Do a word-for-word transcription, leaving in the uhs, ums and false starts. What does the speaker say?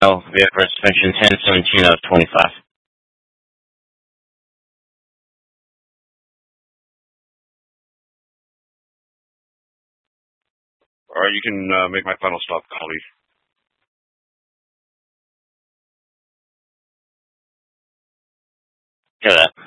Oh, we have suspension ten seventeen of twenty-five. All right, you can uh, make my final stop, Collie. Hear that.